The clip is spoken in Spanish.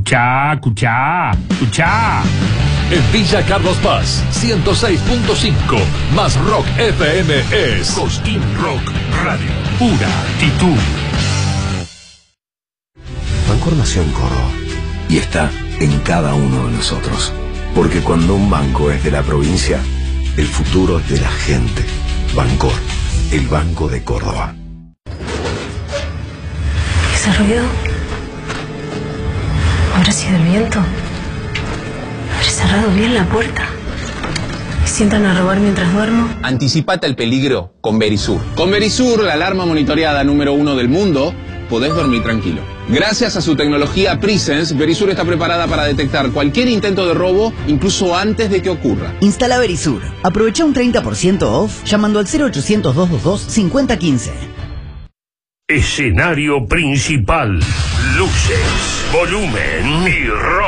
Escuchá. En Villa Carlos Paz, 106.5, más Rock FM es Cosquín Rock Radio. Pura actitud. Bancor nació en Córdoba y está en cada uno de nosotros. Porque cuando un banco es de la provincia, el futuro es de la gente. Bancor, el Banco de Córdoba. ¿Ese ruido? ¿Habrá sido el viento? ¿Habré cerrado bien la puerta? ¿Me sientan a robar mientras duermo? Anticipate al peligro con Verisur. Con Verisur, la alarma monitoreada número 1 del mundo, podés dormir tranquilo. Gracias a su tecnología Presence, Verisur está preparada para detectar cualquier intento de robo, incluso antes de que ocurra. Instala Verisur. Aprovecha un 30% off llamando al 0800-222-5015. Escenario principal. Luces, volumen y